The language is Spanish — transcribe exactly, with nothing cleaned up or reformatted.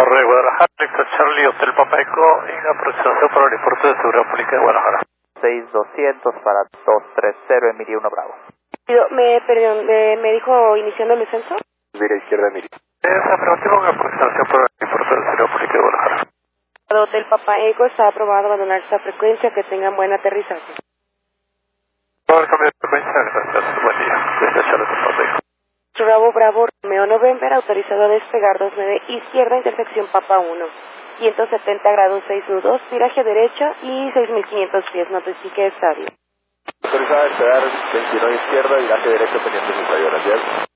Torre de Guadalajara, Héctor Charlie, Hotel Papa Eco, en aproximación para el aeropuerto de Seguridad Pública de Guadalajara. seis doscientos para dos tres cero, Emilia uno Bravo. Me, perdón, me, me dijo iniciando el descenso. Vira izquierda, Emilia. Es afirmativo en aproximación para el aeropuerto de Seguridad Pública de Guadalajara. Hotel Papa Eco está aprobado abandonar esta frecuencia, que tengan buen aterrizaje. Todo el cambio de frecuencia, gracias, buen día. Desde Charlie, Papa Eco. Bravo, Bravo, Romeo November, autorizado a despegar dos nueve, izquierda, intersección Papa uno. ciento setenta grados seis nudos, viraje derecha y seis mil quinientos pies, notifique estadio. Autorizada a despegar veintinueve izquierda, viraje derecho pendiente de su rayo, gracias.